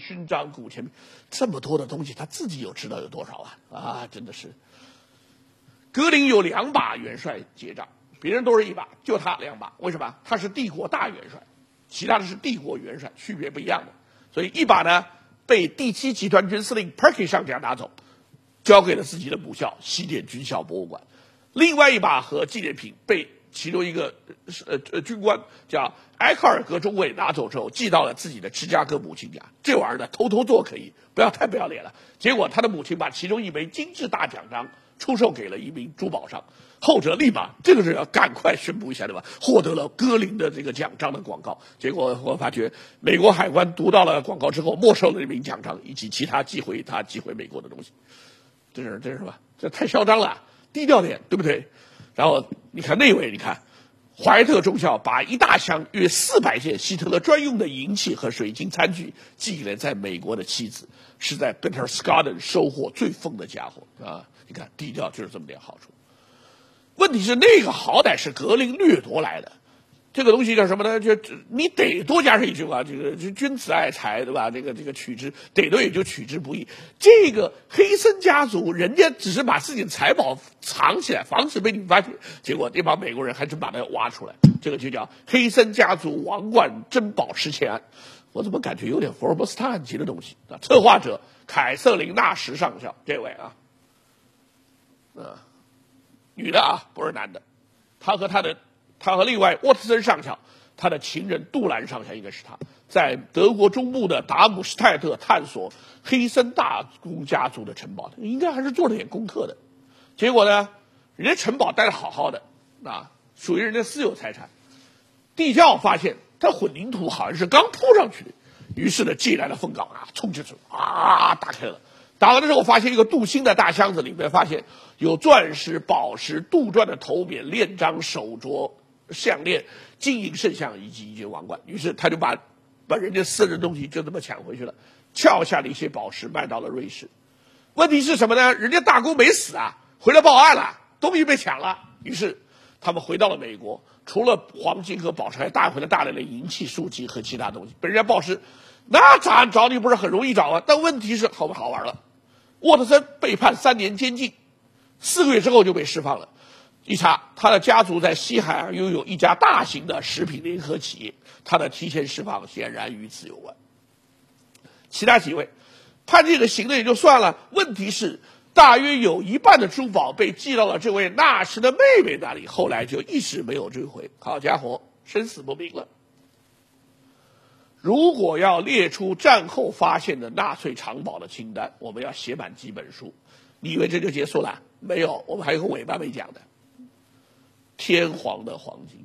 勋章、古钱币，这么多的东西，他自己有知道有多少啊？真的是。格林有2把元帅结账，别人都是1把，就他2把，为什么？他是帝国大元帅，其他的是帝国元帅，区别不一样的。所以1把呢被第7集团军司令 Perky 上将拿走，交给了自己的母校西点军校博物馆。另外1把和纪念品被其中一个军官叫埃克尔格中尉拿走之后，寄到了自己的芝加哥母亲家。这玩意儿呢，偷偷做可以，不要太不要脸了。结果他的母亲把其中1枚精致大奖章出售给了一名珠宝商，后者立马这个人要赶快宣布一下，对吧？获得了格林的这个奖章的广告。结果我发觉美国海关读到了广告之后，没收了这名奖章以及其他寄回美国的东西。这是吧？这太嚣张了，低调点，对不对？然后你看那位，你看怀特中校把1大箱约400件希特勒专用的银器和水晶餐具寄给了在美国的妻子，是在 Berchtesgaden 收获最丰的家伙啊！你看低调就是这么点好处。问题是那个好歹是格林掠夺来的，这个东西叫什么呢？就你得多加上一句话，这个君子爱财，对吧？这个取之得多也就取之不易。这个黑森家族，人家只是把自己的财宝藏起来，防止被你们发现，结果那帮美国人还真把它挖出来，这个就叫黑森家族王冠珍宝失窃案。我怎么感觉有点福尔摩斯探案集的东西啊？策划者凯瑟琳纳什上校，这位啊，女的啊，不是男的，他和另外沃特森上校，他的情人杜兰上校应该是他，在德国中部的达姆施泰特探索黑森大公家族的城堡，应该还是做了点功课的。结果呢，人家城堡待得好好的，属于人家私有财产。地窖发现他混凝土好像是刚铺上去的，于是呢，寄来了封稿冲进去打开了。打开的时候，发现一个镀锌的大箱子，里面发现有钻石、宝石、杜撰的头冕、链章、手镯、项链、金银圣像以及一件王冠。于是他就把人家私人东西就这么抢回去了，撬下了一些宝石卖到了瑞士。问题是什么呢？人家大公没死啊，回来报案了，东西被抢了。于是他们回到了美国，除了黄金和宝石，还带回了大量的银器、书籍和其他东西。被人家报失，那找你不是很容易找啊？但问题是好不好玩了？沃特森被判3年监禁，4个月之后就被释放了。一查，他的家族在西海岸拥有一家大型的食品联合企业，他的提前释放显然与此有关。其他几位判这个刑的也就算了，问题是大约有1半的珠宝被寄到了这位纳什的妹妹那里，后来就一直没有追回。好家伙，生死不明了。如果要列出战后发现的纳粹藏宝的清单，我们要写满几本书。你以为这就结束了？没有，我们还有个尾巴没讲的。天皇的黄金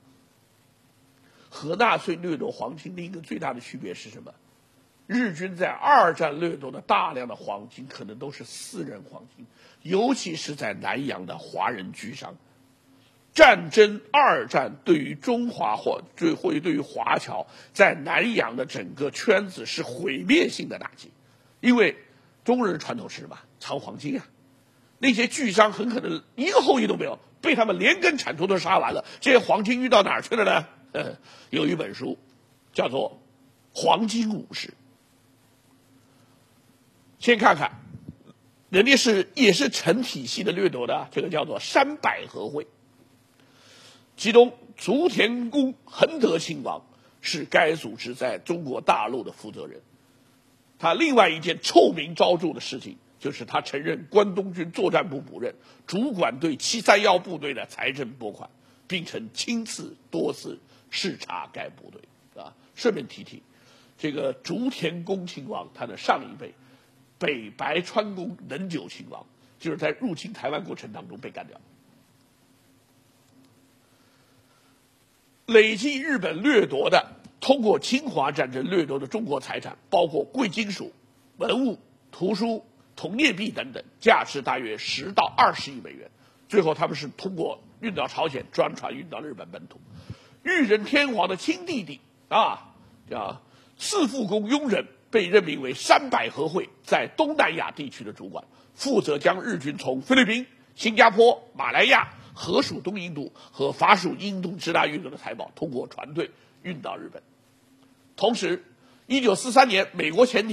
和纳粹掠夺黄金另一个最大的区别是什么？日军在2战掠夺的大量的黄金可能都是私人黄金，尤其是在南洋的华人居商。战争2战对于中华或对于华侨在南洋的整个圈子是毁灭性的打击，因为中国人传统是什么？藏黄金啊，那些巨商很可能一个后裔都没有，被他们连根铲除都杀完了。这些黄金运到哪儿去了呢？有一本书叫做《黄金武士》，先看看，人家也是成体系的掠夺的，这个叫做山百合会。其中竹田宫恒德亲王是该组织在中国大陆的负责人。他另外一件臭名昭著的事情，就是他承认关东军作战部主任，主管对731部队的财政拨款，并曾亲自多次视察该部队。顺便提，这个竹田宫亲王他的上一辈北白川宫能久亲王，就是在入侵台湾过程当中被干掉。累计日本掠夺的，通过侵华战争掠夺的中国财产，包括贵金属、文物、图书、铜镍币等等，价值大约10到20亿美元。最后他们是通过运到朝鲜，专船运到日本本土。裕仁天皇的亲弟弟叫四富公雍仁，被任命为山百合会在东南亚地区的主管，负责将日军从菲律宾、新加坡、马来亚、荷属东印度和法属印度支那运动的财宝通过船队运到日本。同时，1943年，美国潜艇